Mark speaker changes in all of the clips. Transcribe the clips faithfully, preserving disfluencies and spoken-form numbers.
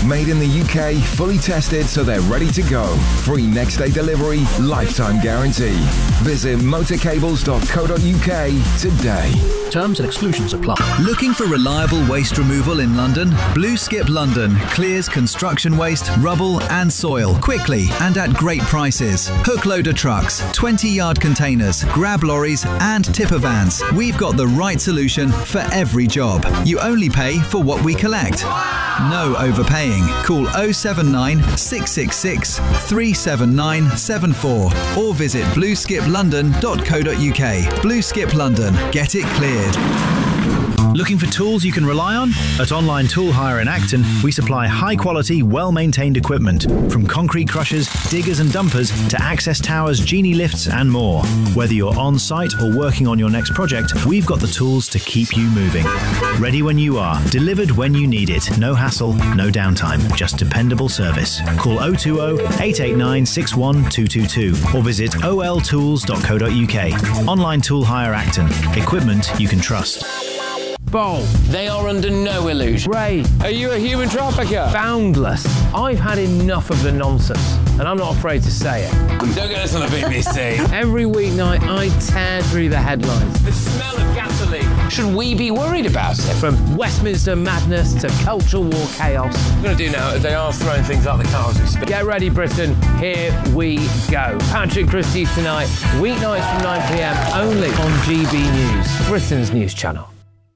Speaker 1: Made in the U K, fully tested so they're ready to go. Free next day delivery, lifetime guarantee. Visit motorcables dot co dot U K today.
Speaker 2: Terms and exclusions apply.
Speaker 3: Looking for reliable waste removal in London? Blue Skip London clears construction waste, rubble and soil quickly and at great prices. Hook loader trucks, twenty yard containers, grab lorries and tipper vans. We've got the right solution for every job. You only pay for what we collect. No overpaying. Call oh seven nine, six six six, three seven nine seven four or visit blue skip london dot co dot U K. Blue Skip London. Get it cleared.
Speaker 2: Looking for tools you can rely on? At Online Tool Hire in Acton, we supply high-quality, well-maintained equipment, from concrete crushers, diggers and dumpers to access towers, genie lifts and more. Whether you're on-site or working on your next project, we've got the tools to keep you moving. Ready when you are, delivered when you need it. No hassle, no downtime, just dependable service. Call oh two oh, eight eight nine, six one two two two or visit o l tools dot co dot U K. Online Tool Hire Acton. Equipment you can trust.
Speaker 4: Bold. They are under no illusion. Ray. Are you a human trafficker? Boundless. I've had enough of the nonsense, and I'm not afraid to say it.
Speaker 5: Don't get us on the B B C.
Speaker 4: Every weeknight, I tear through the headlines.
Speaker 5: The smell of gasoline.
Speaker 4: Should we be worried about it? From Westminster madness to cultural war chaos.
Speaker 5: What we're going to do now is they are throwing things out the car as we speak.
Speaker 4: Get ready, Britain. Here we go. Patrick Christie's tonight, weeknights from nine p m, only on G B News, Britain's news channel.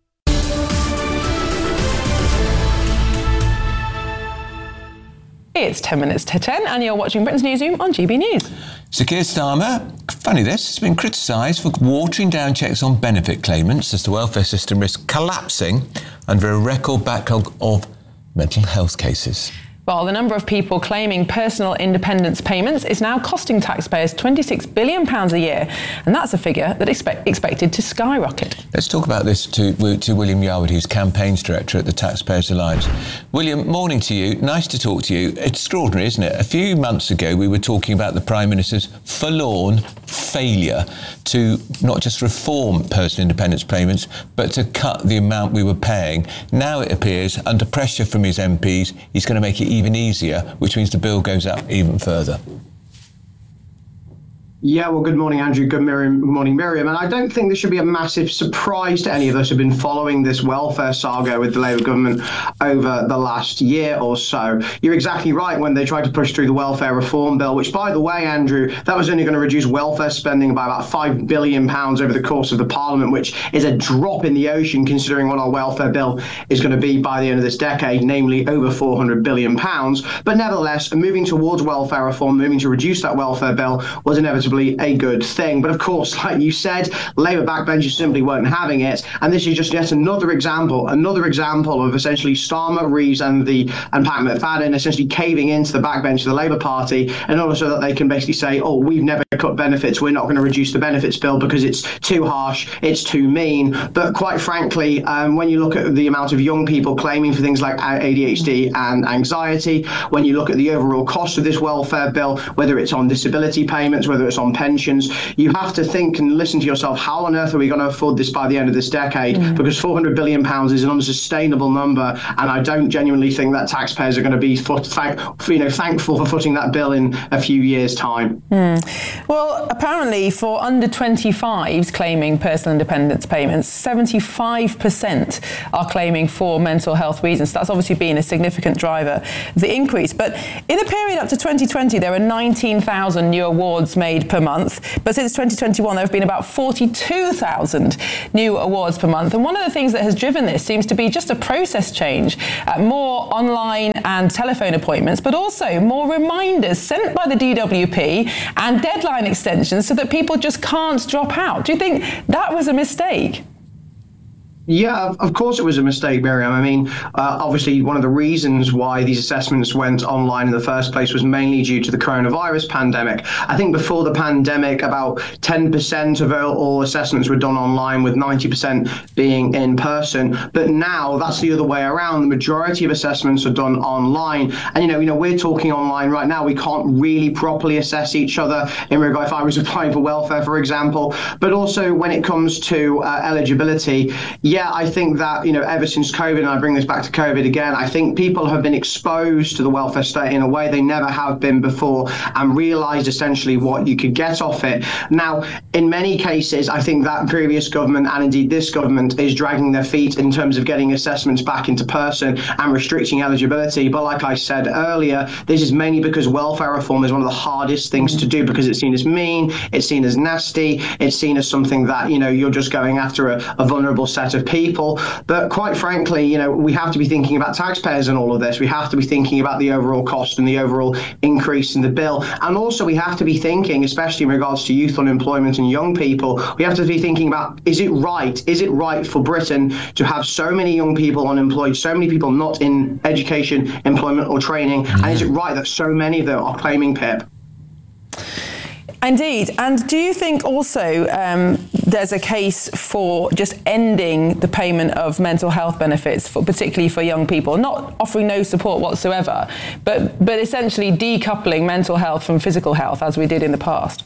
Speaker 6: It's ten minutes to ten and you're watching Britain's Newsroom on G B News.
Speaker 7: Sir Keir Starmer, funny this, has been criticised for watering down checks on benefit claimants as the welfare system risks collapsing under a record backlog of mental health cases.
Speaker 6: Well, the number of people claiming personal independence payments is now costing taxpayers twenty-six billion pounds a year, and that's a figure that is expect, expected to skyrocket.
Speaker 7: Let's talk about this to, to William Yarwood, who's Campaigns Director at the Taxpayers Alliance. William, morning to you. Nice to talk to you. It's extraordinary, isn't it? A few months ago, we were talking about the Prime Minister's forlorn failure to not just reform personal independence payments, but to cut the amount we were paying. Now it appears, under pressure from his M Ps, he's going to make it even easier, which means the bill goes up even further.
Speaker 8: Yeah, well, good morning, Andrew. Good, Miriam. Good morning, Miriam. And I don't think this should be a massive surprise to any of us who've been following this welfare saga with the Labour government over the last year or so. You're exactly right when they tried to push through the welfare reform bill, which, by the way, Andrew, that was only going to reduce welfare spending by about five billion pounds over the course of the Parliament, which is a drop in the ocean considering what our welfare bill is going to be by the end of this decade, namely over four hundred billion pounds. But nevertheless, moving towards welfare reform, moving to reduce that welfare bill was inevitable a good thing. But of course, like you said, Labour backbenchers simply weren't having it. And this is just yet another example, another example of essentially Starmer, Reeves and the and Pat McFadden essentially caving into the backbench of the Labour Party in order so that they can basically say, oh, we've never cut benefits, we're not going to reduce the benefits bill because it's too harsh, it's too mean. But quite frankly, um, when you look at the amount of young people claiming for things like A D H D and anxiety, when you look at the overall cost of this welfare bill, whether it's on disability payments, whether it's on pensions, you have to think and listen to yourself, how on earth are we going to afford this by the end of this decade? Mm. Because four hundred billion pounds is an unsustainable number, and I don't genuinely think that taxpayers are going to be foot, thank, you know, thankful for footing that bill in a few years' time.
Speaker 6: Mm. Well, apparently for under twenty-fives claiming personal independence payments, seventy-five percent are claiming for mental health reasons. That's obviously been a significant driver of the increase. But in the period up to twenty twenty, there were nineteen thousand new awards made per month, but since twenty twenty-one there have been about forty-two thousand new awards per month. And one of the things that has driven this seems to be just a process change, uh, more online and telephone appointments, but also more reminders sent by the D W P and deadline extensions so that people just can't drop out. Do you think that was a mistake?
Speaker 8: Yeah, of course it was a mistake, Miriam. I mean, uh, obviously, one of the reasons why these assessments went online in the first place was mainly due to the coronavirus pandemic. I think before the pandemic, about ten percent of all, all assessments were done online, with ninety percent being in person. But now that's the other way around. The majority of assessments are done online. And, you know, you know, we're talking online right now. We can't really properly assess each other in regard if I was applying for welfare, for example. But also when it comes to uh, eligibility, yeah, yeah, I think that, you know, ever since COVID, and I bring this back to COVID again, I think people have been exposed to the welfare state in a way they never have been before and realised essentially what you could get off it. Now, in many cases, I think that previous government and indeed this government is dragging their feet in terms of getting assessments back into person and restricting eligibility. But like I said earlier, this is mainly because welfare reform is one of the hardest things to do because it's seen as mean, it's seen as nasty, it's seen as something that, you know, you're just going after a, a vulnerable set of people. But quite frankly, you know, we have to be thinking about taxpayers and all of this. We have to be thinking about the overall cost and the overall increase in the bill. And also we have to be thinking, especially in regards to youth unemployment and young people, we have to be thinking about, is it right? Is it right for Britain to have so many young people unemployed, so many people not in education, employment or training? Mm-hmm. And is it right that so many of them are claiming P I P?
Speaker 6: Indeed. And do you think also um, there's a case for just ending the payment of mental health benefits, for, particularly for young people, not offering no support whatsoever, but, but essentially decoupling mental health from physical health as we did in the past?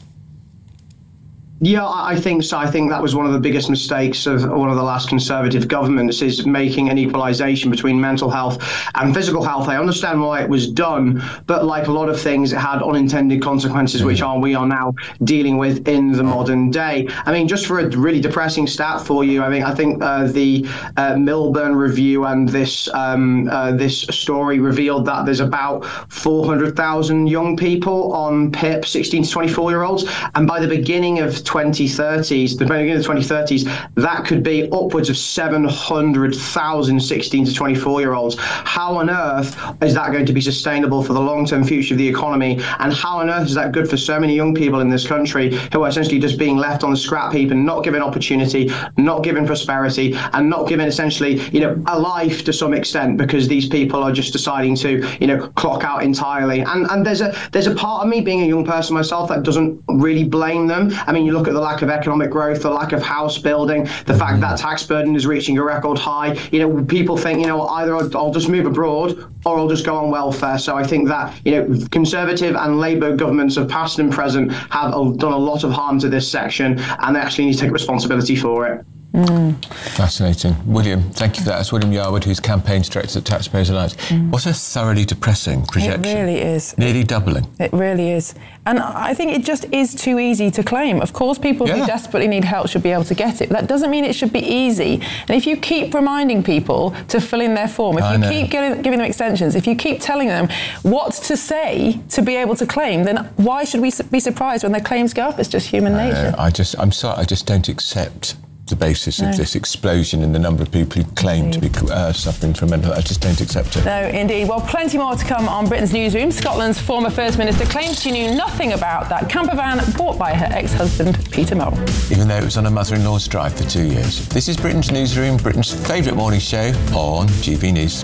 Speaker 8: Yeah, I think so. I think that was one of the biggest mistakes of one of the last Conservative governments, is making an equalisation between mental health and physical health. I understand why it was done, but like a lot of things, it had unintended consequences, which are we are now dealing with in the modern day. I mean, just for a really depressing stat for you, I mean, I think uh, the uh, Milburn Review and this um, uh, this story revealed that there's about four hundred thousand young people on P I P, sixteen to twenty-four year olds, and by the beginning of twenty thirties, the beginning of the twenty thirties, that could be upwards of seven hundred thousand sixteen to twenty-four year olds. How on earth is that going to be sustainable for the long-term future of the economy? And how on earth is that good for so many young people in this country who are essentially just being left on the scrap heap and not given opportunity, not given prosperity, and not given essentially, you know, a life to some extent, because these people are just deciding to, you know, clock out entirely. And and there's a there's a part of me, being a young person myself, that doesn't really blame them. I mean, you look at the lack of economic growth, the lack of house building, the fact that tax burden is reaching a record high. You know, people think, you know, either I'll, I'll just move abroad or I'll just go on welfare. So I think that, you know, Conservative and Labour governments of past and present have done a lot of harm to this section, and they actually need to take responsibility for it.
Speaker 7: Mm. Fascinating. William, thank you for that. That's William Yarwood, who's Campaigns Director at Taxpayers Alliance. Mm. What a thoroughly depressing projection.
Speaker 6: It really is.
Speaker 7: Nearly
Speaker 6: it,
Speaker 7: doubling.
Speaker 6: It really is. And I think it just is too easy to claim. Of course, people yeah. who desperately need help should be able to get it. But that doesn't mean it should be easy. And if you keep reminding people to fill in their form, if I you know. keep getting, giving them extensions, if you keep telling them what to say to be able to claim, then why should we be surprised when their claims go up? It's just human
Speaker 7: I
Speaker 6: nature.
Speaker 7: Know. I just, I'm sorry, I just don't accept the basis no. of this explosion in the number of people who claim indeed. to be uh, suffering from mental health. I just don't accept it.
Speaker 6: No, indeed. Well, plenty more to come on Britain's Newsroom. Scotland's former First Minister claims she knew nothing about that camper van bought by her ex-husband, Peter Murrell.
Speaker 7: Even though it was on a mother-in-law's drive for two years. This is Britain's Newsroom, Britain's favourite morning show on G B News.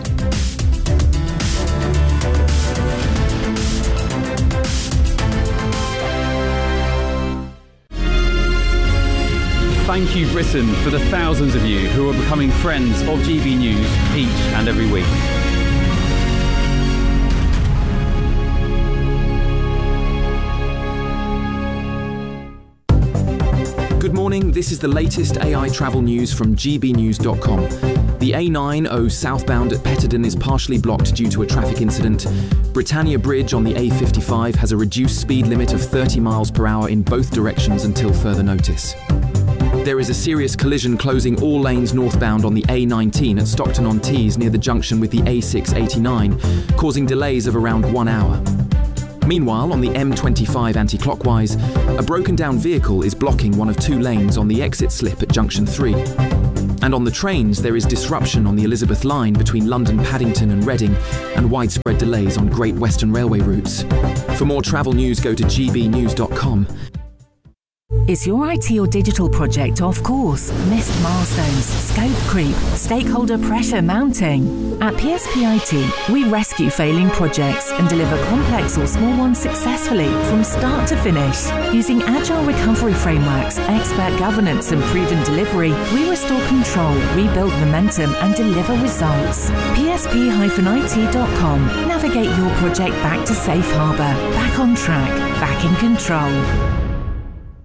Speaker 9: Thank you, Britain, for the thousands of you who are becoming friends of G B News each and every week. Good morning, this is the latest A I travel news from G B news dot com. The A nine O southbound at Petterden is partially blocked due to a traffic incident. Britannia Bridge on the A fifty-five has a reduced speed limit of thirty miles per hour in both directions until further notice. There is a serious collision closing all lanes northbound on the A nineteen at Stockton-on-Tees near the junction with the A six eighty-nine, causing delays of around one hour. Meanwhile, on the M twenty-five anti-clockwise, a broken-down vehicle is blocking one of two lanes on the exit slip at Junction three. And on the trains, there is disruption on the Elizabeth line between London, Paddington and Reading, and widespread delays on Great Western Railway routes. For more travel news, go to G B news dot com.
Speaker 10: Is your I T or digital project off course? Missed milestones, scope creep, stakeholder pressure mounting? At P S P I T, we rescue failing projects and deliver complex or small ones successfully from start to finish. Using agile recovery frameworks, expert governance and proven delivery, we restore control, rebuild momentum and deliver results. P S P I T dot com. Navigate your project back to safe harbour, back on track, back in control.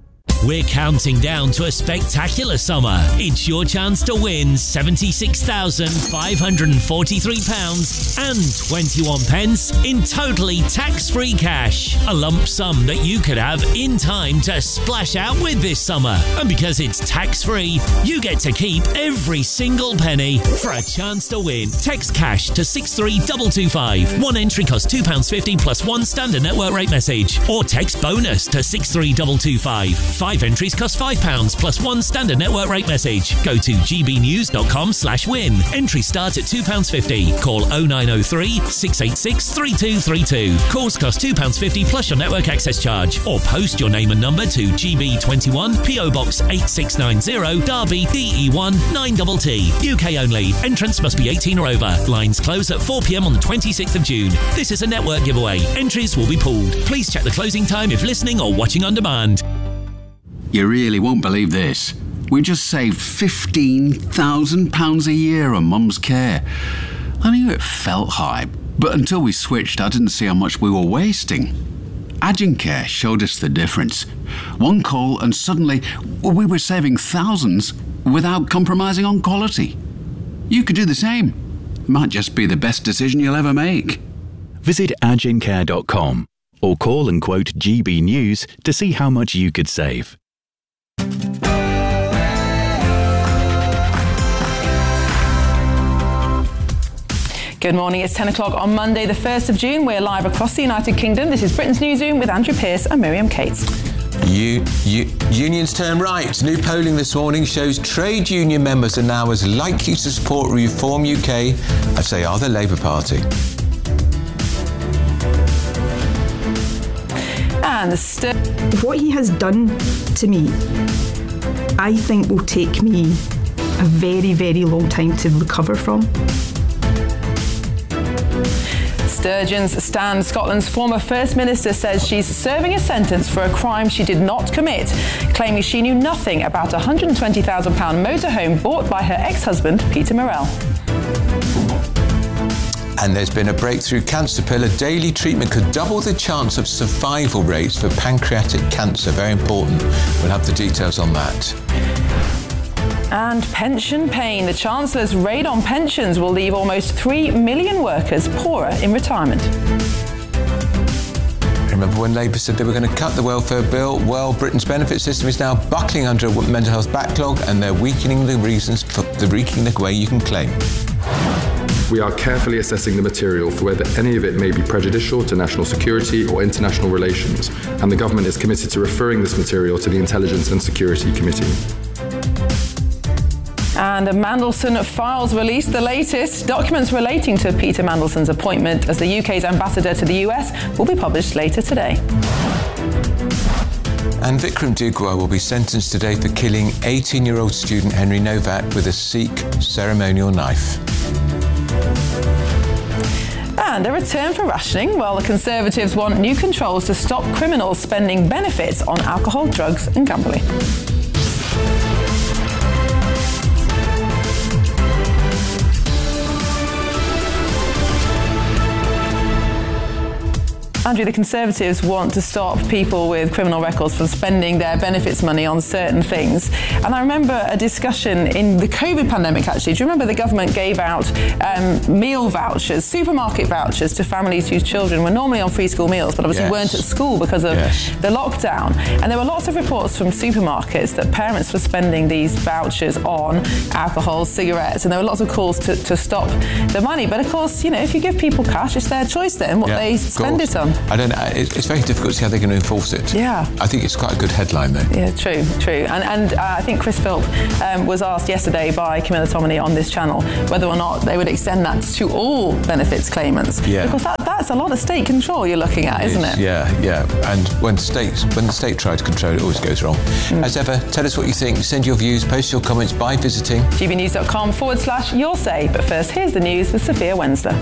Speaker 11: We're counting down to a spectacular summer. It's your chance to win seventy-six thousand five hundred forty-three pounds and twenty-one pence in totally tax-free cash. A lump sum that you could have in time to splash out with this summer. And because it's tax-free, you get to keep every single penny. For a chance to win, text cash to six three two two five. One entry costs two pounds fifty plus one standard network rate message. Or text bonus to six three two two five. Five entries cost five pounds plus one standard network rate message. Go to gbnews.com slash win. Entry start at two pounds fifty. Call oh nine oh three, six eight six, three two three two. Calls cost two pounds fifty plus your network access charge. Or post your name and number to G B twenty-one, P O Box eight six nine zero, Derby, D E one nine T T. U K only. Entrance must be eighteen or over. Lines close at four p m on the twenty-sixth of June. This is a network giveaway. Entries will be pooled. Please check the closing time if listening or watching on demand.
Speaker 12: You really won't believe this. We just saved fifteen thousand pounds a year on Mum's care. I knew it felt high, but until we switched, I didn't see how much we were wasting. Agencare showed us the difference. One call and suddenly we were saving thousands without compromising on quality. You could do the same. Might just be the best decision you'll ever make.
Speaker 13: Visit agencare dot com or call and quote G B News to see how much you could save.
Speaker 6: Good morning, it's ten o'clock on Monday the first of June. We're live across the United Kingdom. This is Britain's Newsroom with Andrew Pearce and Miriam Cates.
Speaker 7: You, you, unions turn right. New polling this morning shows trade union members are now as likely to support Reform U K as they are the Labour Party.
Speaker 6: And the st-
Speaker 14: what he has done to me, I think will take me a very, very long time to recover from.
Speaker 6: Sturgeon's stand. Scotland's former First Minister says she's serving a sentence for a crime she did not commit, claiming she knew nothing about a one hundred twenty thousand pounds motorhome bought by her ex-husband, Peter Morell.
Speaker 7: And there's been a breakthrough cancer pill. A daily treatment could double the chance of survival rates for pancreatic cancer. Very important. We'll have the details on that.
Speaker 6: And pension pain. The Chancellor's raid on pensions will leave almost three million workers poorer in retirement.
Speaker 7: Remember when Labour said they were going to cut the welfare bill? Well, Britain's benefit system is now buckling under a mental health backlog, and they're weakening the reasons for the weakening the way you can claim.
Speaker 15: We are carefully assessing the material for whether any of it may be prejudicial to national security or international relations, and the government is committed to referring this material to the Intelligence and Security Committee.
Speaker 6: And Mandelson Files released the latest. Documents relating to Peter Mandelson's appointment as the U K's ambassador to the U S will be published later today.
Speaker 7: And Vikram Digwa will be sentenced today for killing eighteen-year-old student Henry Novak with a Sikh ceremonial knife.
Speaker 6: And a return for rationing. Well, the Conservatives want new controls to stop criminals spending benefits on alcohol, drugs and gambling. Andrew, the Conservatives want to stop people with criminal records from spending their benefits money on certain things. And I remember a discussion in the COVID pandemic, actually. Do you remember the government gave out um, meal vouchers, supermarket vouchers to families whose children were normally on free school meals, but obviously
Speaker 7: yes.
Speaker 6: weren't at school because of yes. the lockdown. And there were lots of reports from supermarkets that parents were spending these vouchers on alcohol, cigarettes, and there were lots of calls to, to stop the money. But of course, you know, if you give people cash, it's their choice then what yeah, they spend it on.
Speaker 7: I don't know. It's very difficult to see how they're going to enforce it.
Speaker 6: Yeah.
Speaker 7: I think it's quite a good headline, though.
Speaker 6: Yeah, true, true. And and uh, I think Chris Philp um, was asked yesterday by Camilla Tominey on this channel whether or not they would extend that to all benefits claimants.
Speaker 7: Yeah.
Speaker 6: Because that, that's a lot of state control you're looking at, isn't it?
Speaker 7: Yeah, yeah. And when states, when the state tries to control it, it always goes wrong. Mm. As ever, tell us what you think. Send your views, post your comments by visiting
Speaker 6: gbnews.com forward slash your say. But first, here's the news with Sophia Wensler.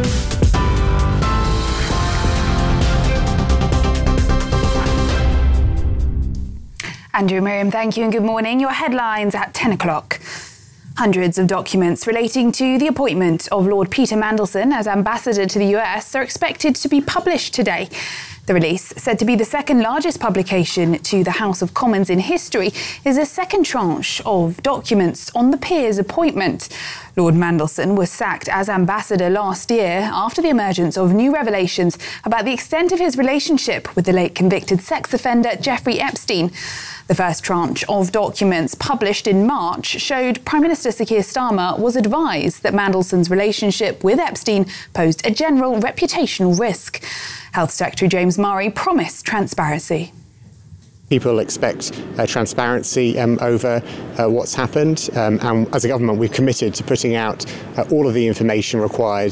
Speaker 16: Andrew, Miriam, thank you and good morning. Your headlines at ten o'clock. Hundreds of documents relating to the appointment of Lord Peter Mandelson as ambassador to the U S are expected to be published today. The release, said to be the second largest publication to the House of Commons in history, is a second tranche of documents on the peer's appointment. Lord Mandelson was sacked as ambassador last year after the emergence of new revelations about the extent of his relationship with the late convicted sex offender Jeffrey Epstein. The first tranche of documents published in March showed Prime Minister Sir Keir Starmer was advised that Mandelson's relationship with Epstein posed a general reputational risk. Health Secretary James Murray promised transparency.
Speaker 17: People expect uh, transparency um, over uh, what's happened, um, and as a government we're committed to putting out uh, all of the information required.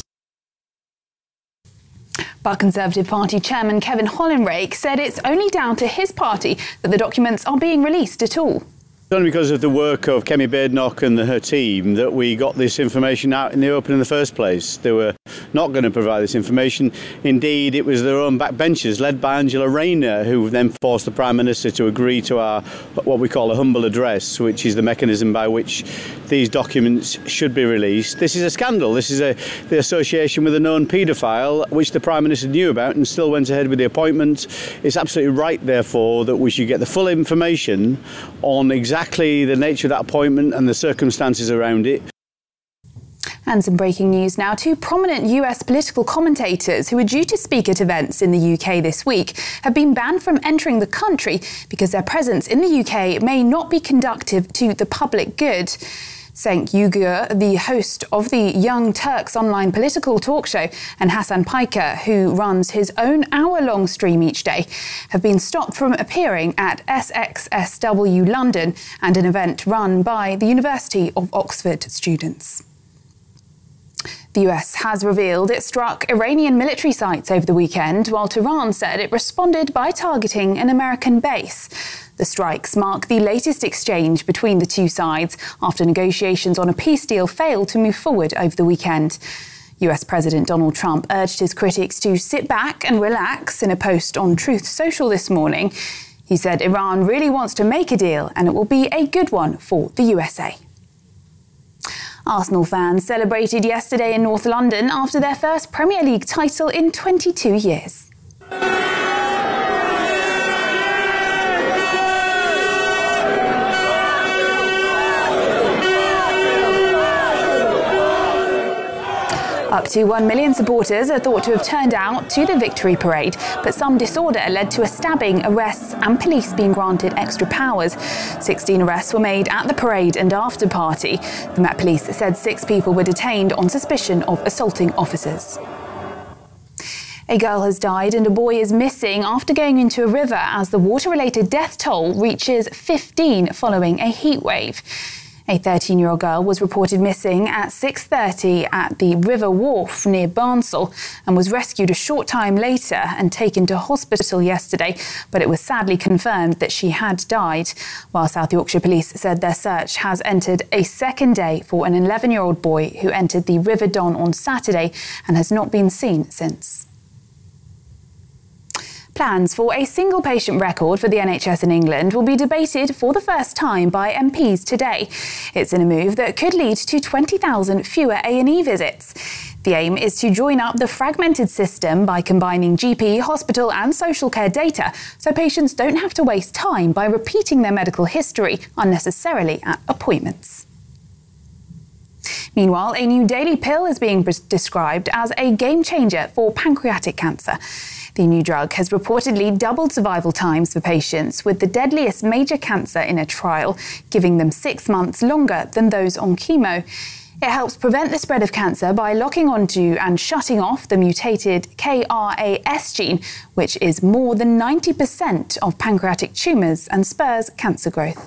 Speaker 16: But Conservative Party Chairman Kevin Hollinrake said it's only down to his party that the documents are being released at all.
Speaker 18: It's only because of the work of Kemi Badenoch and the, her team that we got this information out in the open in the first place. They were not going to provide this information. Indeed, it was their own backbenchers, led by Angela Rayner, who then forced the Prime Minister to agree to our what we call a humble address, which is the mechanism by which these documents should be released. This is a scandal. This is a, the association with a known paedophile, which the Prime Minister knew about and still went ahead with the appointment. It's absolutely right, therefore, that we should get the full information on exactly the nature of that appointment and the circumstances around it.
Speaker 16: And some breaking news now. Two prominent U S political commentators who are due to speak at events in the U K this week have been banned from entering the country because their presence in the U K may not be conducive to the public good. Cenk Uygur, the host of the Young Turks online political talk show, and Hassan Piker, who runs his own hour-long stream each day, have been stopped from appearing at S X S W London and an event run by the University of Oxford students. The U S has revealed it struck Iranian military sites over the weekend, while Tehran said it responded by targeting an American base. The strikes mark the latest exchange between the two sides after negotiations on a peace deal failed to move forward over the weekend. U S President Donald Trump urged his critics to sit back and relax in a post on Truth Social this morning. He said Iran really wants to make a deal and it will be a good one for the U S A. Arsenal fans celebrated yesterday in North London after their first Premier League title in twenty-two years. Up to one million supporters are thought to have turned out to the victory parade, but some disorder led to a stabbing, arrests and police being granted extra powers. sixteen arrests were made at the parade and after party. The Met Police said six people were detained on suspicion of assaulting officers. A girl has died and a boy is missing after going into a river as the water-related death toll reaches fifteen following a heatwave. A thirteen-year-old girl was reported missing at six thirty at the River Wharf near Barnsell and was rescued a short time later and taken to hospital yesterday, but it was sadly confirmed that she had died. While South Yorkshire Police said their search has entered a second day for an eleven-year-old boy who entered the River Don on Saturday and has not been seen since. Plans for a single patient record for the N H S in England will be debated for the first time by M Ps today. It's in a move that could lead to twenty thousand fewer A and E visits. The aim is to join up the fragmented system by combining G P, hospital and social care data so patients don't have to waste time by repeating their medical history unnecessarily at appointments. Meanwhile, a new daily pill is being described as a game changer for pancreatic cancer. The new drug has reportedly doubled survival times for patients with the deadliest major cancer in a trial, giving them six months longer than those on chemo. It helps prevent the spread of cancer by locking onto and shutting off the mutated K R A S gene, which is more than ninety percent of pancreatic tumours and spurs cancer growth.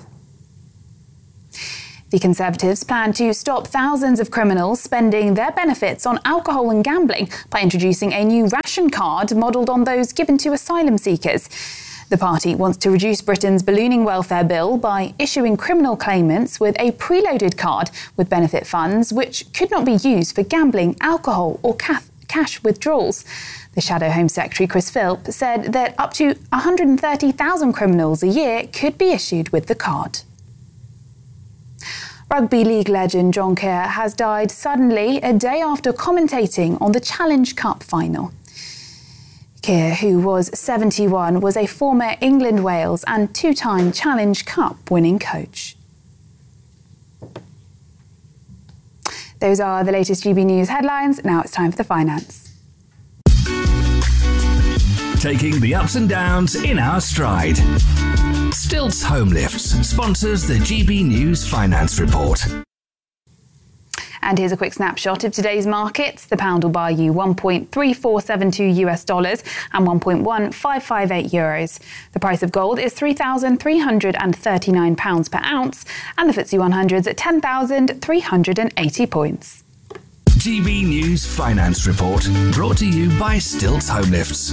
Speaker 16: The Conservatives plan to stop thousands of criminals spending their benefits on alcohol and gambling by introducing a new ration card modelled on those given to asylum seekers. The party wants to reduce Britain's ballooning welfare bill by issuing criminal claimants with a preloaded card with benefit funds which could not be used for gambling, alcohol or cash withdrawals. The Shadow Home Secretary Chris Philp said that up to one hundred thirty thousand criminals a year could be issued with the card. Rugby league legend John Kerr has died suddenly a day after commentating on the Challenge Cup final. Keir, who was seventy-one, was a former England, Wales and two-time Challenge Cup winning coach. Those are the latest G B News headlines. Now it's time for the finance.
Speaker 19: Taking the ups and downs in our stride. Stilts Home Lifts sponsors the G B News Finance Report.
Speaker 16: And here's a quick snapshot of today's markets. The pound will buy you one point three four seven two US dollars and one point one five five eight euros. The price of gold is three thousand three hundred thirty-nine pounds per ounce, and the F T S E one hundred is at ten thousand three hundred eighty points.
Speaker 19: G B News Finance Report, brought to you by Stilts Home Lifts.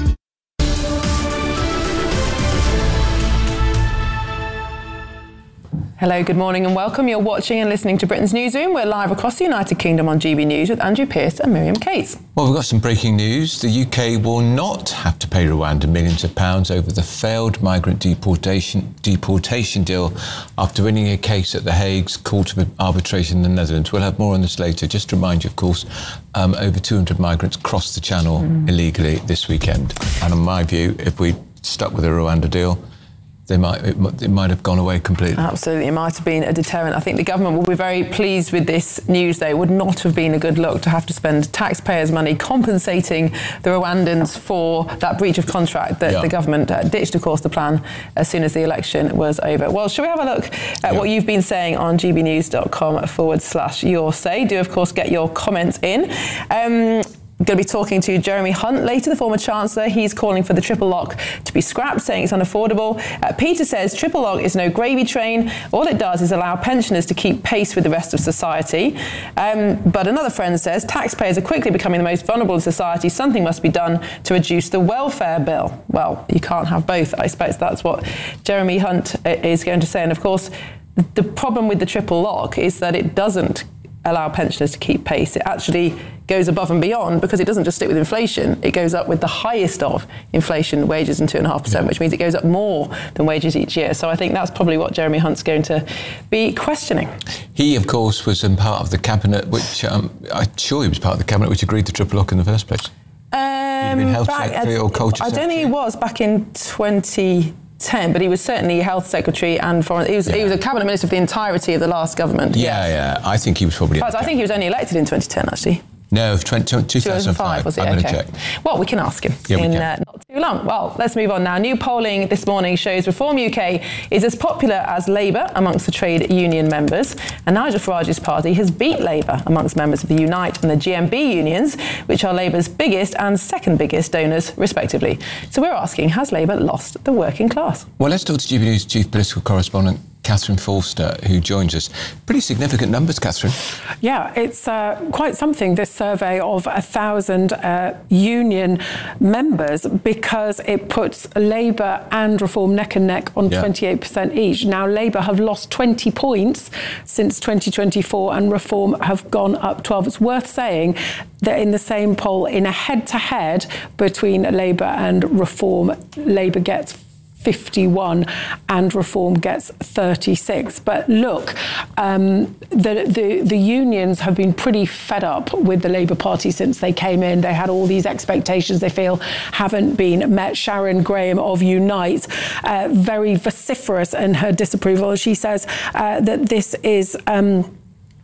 Speaker 6: Hello, good morning and welcome. You're watching and listening to Britain's Newsroom. We're live across the United Kingdom on G B News with Andrew Pearce and Miriam Cates.
Speaker 7: Well, we've got some breaking news. The U K will not have to pay Rwanda millions of pounds over the failed migrant deportation deportation deal after winning a case at the Hague's Court of Arbitration in the Netherlands. We'll have more on this later. Just to remind you, of course, um, over two hundred migrants crossed the channel mm. illegally this weekend. And in my view, if we stuck with the Rwanda deal, They might, it, it might have gone away completely.
Speaker 6: Absolutely, it might have been a deterrent. I think the government will be very pleased with this news, though. It would not have been a good look to have to spend taxpayers' money compensating the Rwandans for that breach of contract that yeah. the government uh, ditched, of course, the plan as soon as the election was over. Well, shall we have a look at yeah. what you've been saying on gbnews.com forward slash your say? Do, of course, get your comments in. Um, Going to be talking to Jeremy Hunt later, the former Chancellor. He's calling for the triple lock to be scrapped, saying it's unaffordable. Uh, Peter says triple lock is no gravy train. All it does is allow pensioners to keep pace with the rest of society. Um, but another friend says taxpayers are quickly becoming the most vulnerable in society. Something must be done to reduce the welfare bill. Well, you can't have both. I suppose that's what Jeremy Hunt is going to say. And of course, the problem with the triple lock is that it doesn't allow pensioners to keep pace. It actually goes above and beyond because it doesn't just stick with inflation. It goes up with the highest of inflation, wages, and two and a half percent, which means it goes up more than wages each year. So I think that's probably what Jeremy Hunt's going to be questioning.
Speaker 7: He, of course, was in part of the cabinet, which um, I'm sure he was part of the cabinet which agreed to triple lock in the first place.
Speaker 6: Um,
Speaker 7: He'd been health
Speaker 6: back,
Speaker 7: secretary or culture
Speaker 6: I
Speaker 7: secretary.
Speaker 6: don't think he was back in twenty ten, but he was certainly health secretary and foreign. He was, yeah. he was a cabinet minister for the entirety of the last government.
Speaker 7: Yeah,
Speaker 6: yes.
Speaker 7: yeah. I think he was probably.
Speaker 6: In fact, I think he was only elected in twenty ten, actually.
Speaker 7: No, two thousand five.
Speaker 6: Was it?
Speaker 7: I'm
Speaker 6: okay.
Speaker 7: going to check.
Speaker 6: Well, we can ask him
Speaker 7: yeah,
Speaker 6: in uh, not too long. Well, let's move on now. New polling this morning shows Reform U K is as popular as Labour amongst the trade union members, and Nigel Farage's party has beat Labour amongst members of the Unite and the G M B unions, which are Labour's biggest and second biggest donors, respectively. So we're asking, has Labour lost the working class?
Speaker 7: Well, let's talk to G B News chief political correspondent Catherine Forster, who joins us. Pretty significant numbers, Catherine.
Speaker 20: Yeah, it's uh, quite something, this survey of a thousand uh, union members, because it puts Labour and Reform neck and neck on yeah. twenty-eight percent each. Now, Labour have lost twenty points since twenty twenty-four and Reform have gone up twelve. It's worth saying that in the same poll, in a head-to-head between Labour and Reform, Labour gets fifty-one and Reform gets thirty-six. But look, um, the, the the unions have been pretty fed up with the Labour Party since they came in. They had all these expectations they feel haven't been met. Sharon Graham of Unite, uh, very vociferous in her disapproval. She says uh, that this is... Um,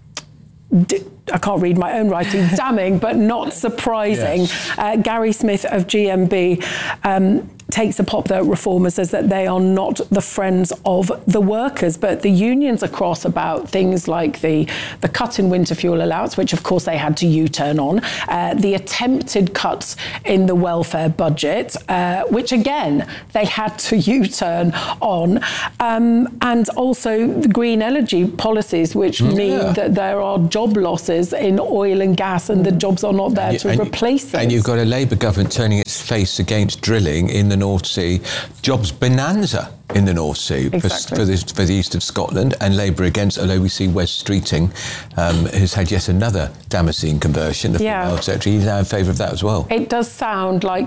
Speaker 20: d- I can't read my own writing, damning, but not surprising. Yes. Uh, Gary Smith of G M B um, takes a pop there at Reform and says that they are not the friends of the workers, but the unions are cross about things like the, the cut in winter fuel allowance, which of course they had to U-turn on, uh, the attempted cuts in the welfare budget, uh, which again, they had to U-turn on, um, and also the green energy policies, which mm, mean yeah. that there are job losses in oil and gas and the jobs are not there and to and replace them.
Speaker 7: And you've got a Labour government turning its face against drilling in the North Sea, jobs bonanza in the North Sea
Speaker 20: exactly.
Speaker 7: for, for, the, for the east of Scotland, and Labour against, although we see Wes Streeting um, has had yet another Damascene conversion, the
Speaker 20: yeah.
Speaker 7: former Health Secretary, he's now in favour of that as well.
Speaker 20: It does sound like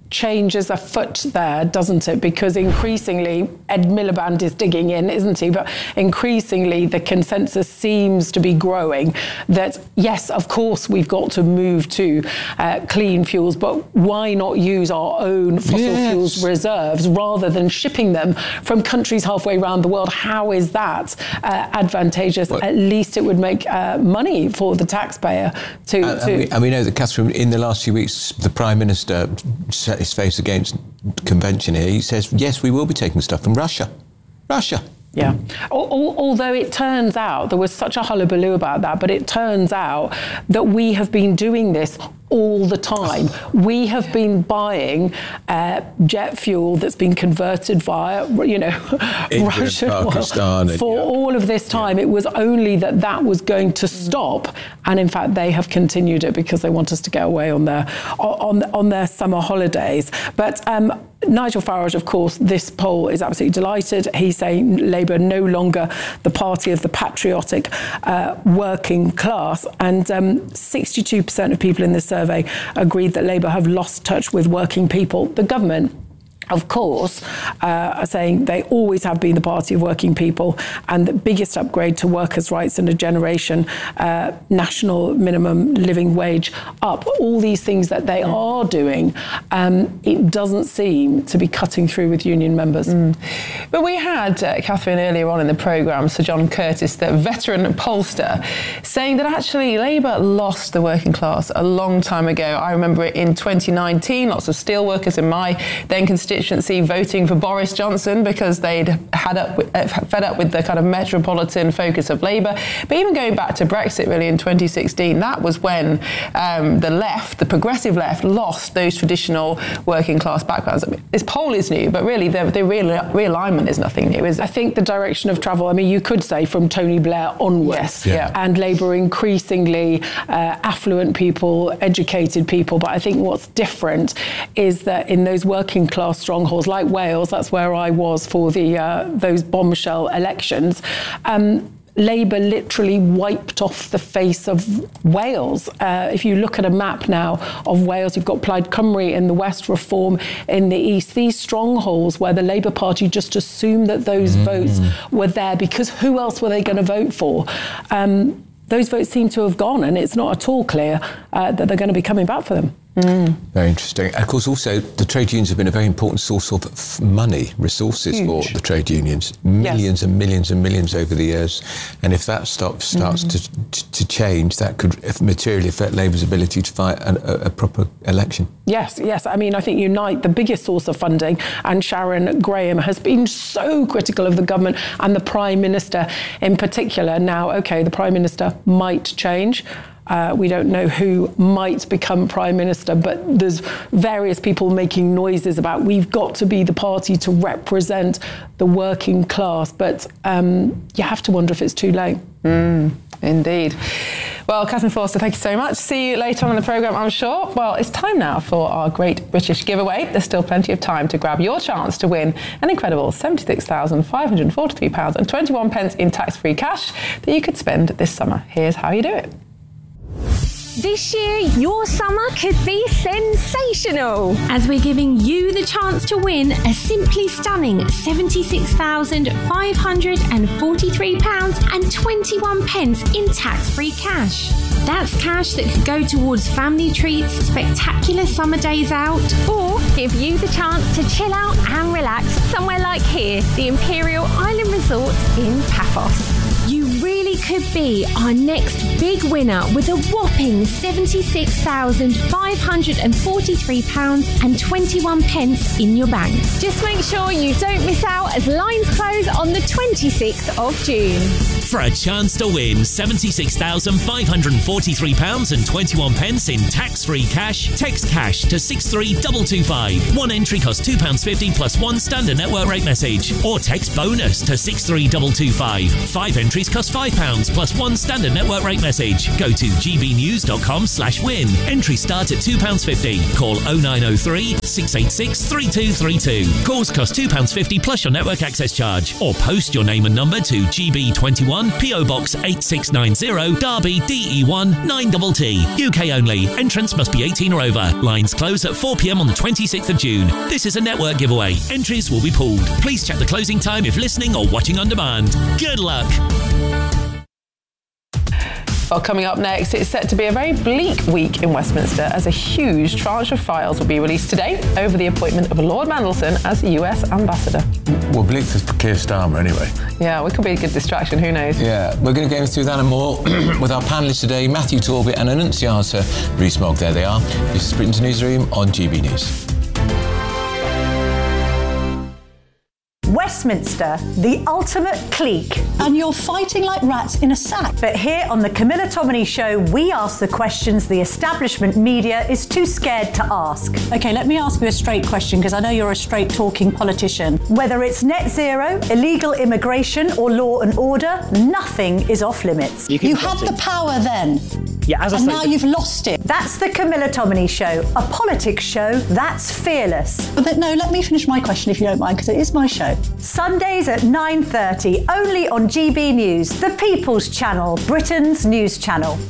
Speaker 20: changes afoot there, doesn't it? Because increasingly, Ed Miliband is digging in, isn't he? But increasingly, the consensus seems to be growing that, yes, of course, we've got to move to uh, clean fuels, but why not use our own fossil yes. fuels reserves rather than shipping them from countries halfway around the world? How is that uh, advantageous? Well, at least it would make uh, money for the taxpayer to...
Speaker 7: Uh, to... And, we, and we know that, Catherine, in the last few weeks, the Prime Minister set his face against convention here. He says, yes, we will be taking stuff from Russia. Russia.
Speaker 20: Yeah. Although it turns out, there was such a hullabaloo about that, but it turns out that we have been doing this all the time. We have been buying uh, jet fuel that's been converted via, you know, Russia
Speaker 7: Pakistan,
Speaker 20: well, for
Speaker 7: yeah.
Speaker 20: all of this time. Yeah. It was only that that was going to stop, and in fact, they have continued it because they want us to get away on their on on their summer holidays. But um, Nigel Farage, of course, this poll is absolutely delighted. He's saying Labour no longer the party of the patriotic uh, working class, and um, sixty-two percent of people in this survey agreed that Labour have lost touch with working people. The government, of course, uh, are saying they always have been the party of working people, and the biggest upgrade to workers' rights in a generation, uh, national minimum living wage up, all these things that they are doing, um, it doesn't seem to be cutting through with union members.
Speaker 6: Mm. But we had, uh, Catherine, earlier on in the programme, Sir John Curtis, the veteran pollster, saying that actually Labour lost the working class a long time ago. I remember it in twenty nineteen, lots of steelworkers in my then constituency voting for Boris Johnson because they'd had up with, uh, fed up with the kind of metropolitan focus of Labour. But even going back to Brexit really in twenty sixteen, that was when um, the left, the progressive left, lost those traditional working class backgrounds. I mean, this poll is new, but really the, the real, realignment is nothing new, is it?
Speaker 20: I think the direction of travel, I mean, you could say from Tony Blair onwards,
Speaker 6: yes, yeah.
Speaker 20: and Labour increasingly uh, affluent people, educated people. But I think what's different is that in those working class strongholds like Wales, that's where I was for the uh, those bombshell elections, um, Labour literally wiped off the face of Wales. Uh, if you look at a map now of Wales, you've got Plaid Cymru in the west, Reform in the east. These strongholds where the Labour Party just assumed that those mm. votes were there because who else were they going to vote for? Um, those votes seem to have gone, and it's not at all clear uh, that they're going to be coming back for them.
Speaker 7: Mm. Very interesting. Of course, also, the trade unions have been a very important source of f- money, resources Huge. for the trade unions. Millions yes. and millions and millions over the years. And if that stops, starts mm. to, to change, that could materially affect Labour's ability to fight an, a, a proper election.
Speaker 20: Yes, yes. I mean, I think Unite, the biggest source of funding, and Sharon Graham has been so critical of the government and the Prime Minister in particular. Now, OK, the Prime Minister might change. Uh, we don't know who might become Prime Minister, but there's various people making noises about we've got to be the party to represent the working class. But um, you have to wonder if it's too late.
Speaker 6: Mm, indeed. Well, Catherine Forster, thank you so much. See you later on in the programme, I'm sure. Well, it's time now for our Great British Giveaway. There's still plenty of time to grab your chance to win an incredible seventy-six thousand five hundred forty-three pounds and twenty-one pence in tax-free cash that you could spend this summer. Here's how you do it.
Speaker 21: This year, your summer could be sensational, as we're giving you the chance to win a simply stunning seventy-six thousand five hundred forty-three pounds and twenty-one pence in tax-free cash. That's cash that could go towards family treats, spectacular summer days out, or give you the chance to chill out and relax somewhere like here, the Imperial Island Resort in Paphos. You really could be our next big winner with a whopping seventy-six thousand five hundred forty-three pounds and twenty-one pence in your bank. Just make sure you don't miss out as lines close on the twenty-sixth of June.
Speaker 11: For a chance to win seventy-six thousand five hundred forty-three pounds and twenty-one pence in tax-free cash, text cash to six three two two five. One entry costs two pounds fifty plus one standard network rate message. Or text bonus to six three two two five. Five entries cost five pounds. pounds plus one standard network rate message. Go to gbnews.com slash win. Entry start at two pounds fifty. Call oh nine oh three, six eight six, three two three two. Calls cost two pounds fifty plus your network access charge. Or post your name and number to G B twenty-one, P O Box eight six nine zero, Derby, D E one, nine T T. U K only. Entrance must be eighteen or over. Lines close at four p m on the twenty-sixth of June. This is a network giveaway. Entries will be pulled. Please check the closing time if listening or watching on demand. Good luck.
Speaker 6: Well, coming up next, it's set to be a very bleak week in Westminster as a huge tranche of files will be released today over the appointment of Lord Mandelson as the U S ambassador.
Speaker 7: Well, bleak for Keir Starmer anyway.
Speaker 6: Yeah, we could be a good distraction, who knows?
Speaker 7: Yeah, we're going to go through that and more with our panellists today, Matthew Torbett and Annunziata Rees-Mogg. There they are. This is Britain's Newsroom on G B News.
Speaker 1: Westminster, the ultimate clique. And you're fighting like rats in a sack. But here on the Camilla Tominey Show, we ask the questions the establishment media is too scared to ask. OK, let me ask you a straight question, because I know you're a straight-talking politician. Whether it's net zero, illegal immigration or law and order, nothing is off limits.
Speaker 22: You, you had the power then.
Speaker 1: Yeah, as I
Speaker 22: and
Speaker 1: say,
Speaker 22: now you've lost it.
Speaker 1: That's the Camilla Tominey Show, a politics show that's fearless.
Speaker 22: But no, let me finish my question if you don't mind, because it is my show.
Speaker 1: Sundays at nine thirty, only on G B News, the People's Channel, Britain's news channel.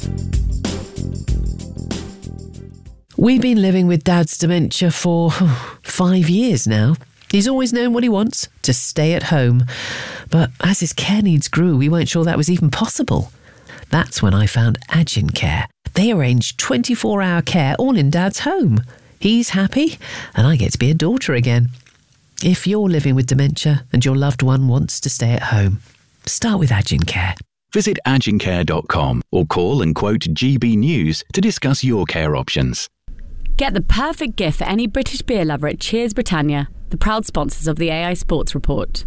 Speaker 23: We've been living with Dad's dementia for five years now. He's always known what he wants, to stay at home. But as his care needs grew, we weren't sure that was even possible. That's when I found Agincare. They arrange twenty-four hour care all in Dad's home. He's happy, and I get to be a daughter again. If you're living with dementia and your loved one wants to stay at home, start with Agincare.
Speaker 13: Visit agincare dot com or call and quote G B News to discuss your care options.
Speaker 24: Get the perfect gift for any British beer lover at Cheers Britannia, the proud sponsors of the A I Sports Report.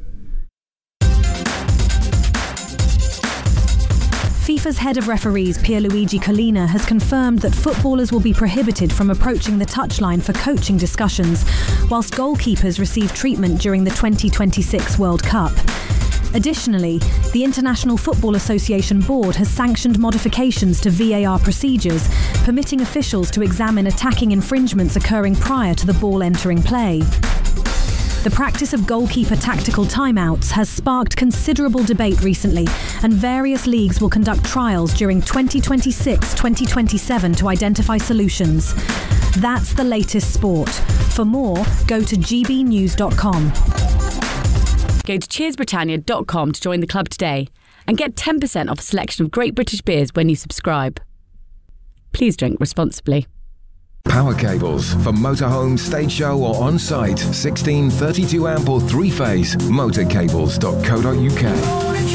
Speaker 25: FIFA's head of referees, Pierluigi Collina, has confirmed that footballers will be prohibited from approaching the touchline for coaching discussions, whilst goalkeepers receive treatment during the twenty twenty-six World Cup. Additionally, the International Football Association Board has sanctioned modifications to V A R procedures, permitting officials to examine attacking infringements occurring prior to the ball entering play. The practice of goalkeeper tactical timeouts has sparked considerable debate recently, and various leagues will conduct trials during twenty twenty-six twenty twenty-seven to identify solutions. That's the latest sport. For more, go to g b news dot com.
Speaker 24: Go to cheers britannia dot com to join the club today and get ten percent off a selection of great British beers when you subscribe. Please drink responsibly.
Speaker 26: Power cables for motorhome, stage show or on-site. sixteen, thirty-two amp or three-phase. motorcables dot co dot u k.